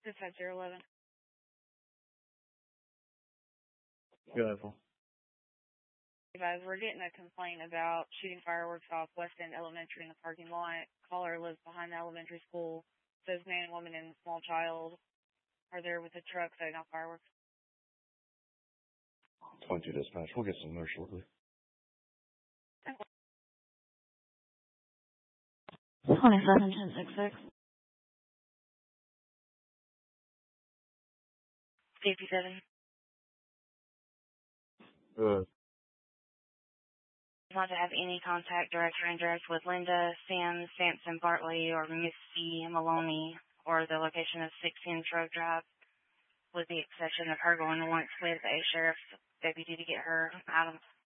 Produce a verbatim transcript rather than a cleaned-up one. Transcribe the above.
Dispatch zero eleven. Go ahead, Paul. Guys, we're getting a complaint about shooting fireworks off West End Elementary in the parking lot. Caller lives behind the elementary school. Says man, woman, and small child are there with a truck setting off fireworks. twenty-two dispatch. We'll get some there shortly. twenty-seven ten sixty-six. fifty-seven. Good. Not to have any contact, direct or indirect, with Linda, Sam, Sampson, Bartley, or Missy Maloney, or the location of six ten Trove Drive, with the exception of her going once with a sheriff's deputy to get her items.